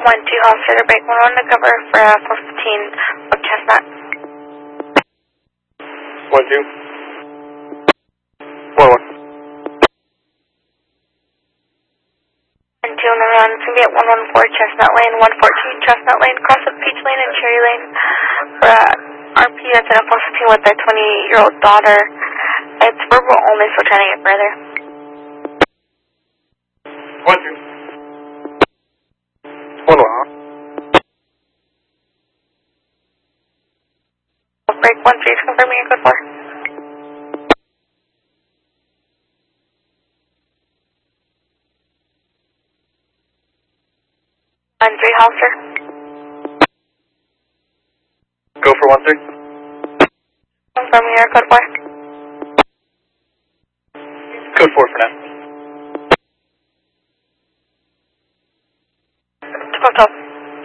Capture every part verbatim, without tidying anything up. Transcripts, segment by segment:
one two officer to break one one to cover for uh, four fifteen of Chestnut. one two. one one. one two on the run, it's going to be at one one four Chestnut Lane, one fourteen Chestnut Lane, cross of Peach Lane and Cherry Lane for uh, R P that's at four fifteen with their twenty-year-old daughter. It's verbal only, so we're trying to get further. one two. one one. Break one three is confirming your code four. one three, officer. Go for one three. Confirming your code four. Code four for now. twelve twelve.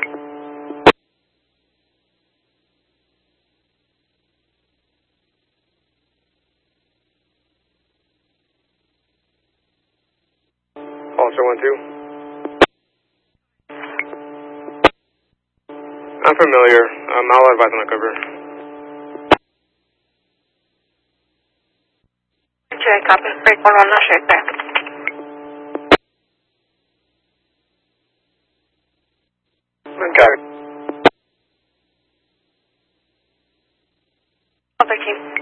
Officer one two. I'm familiar. Um, I'll advise on the cover. two, I copy. Break one one, no shake there. Okay. thirteen.